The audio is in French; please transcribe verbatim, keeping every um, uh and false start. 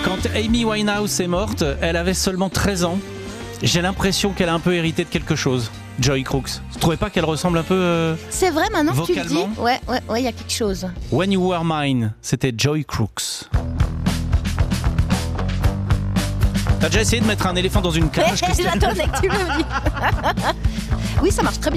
Quand Amy Winehouse est morte, elle avait seulement treize ans. J'ai l'impression qu'elle a un peu hérité de quelque chose. Joy Crooks. Vous trouvez pas qu'elle ressemble un peu euh, C'est vrai, maintenant que tu le dis. vocalement Ouais, ouais, ouais, il y a quelque chose. When You Were Mine, c'était Joy Crooks. T'as déjà essayé de mettre un éléphant dans une cage, Christelle ? J'attendais que tu me le dises. Oui, ça marche très bien.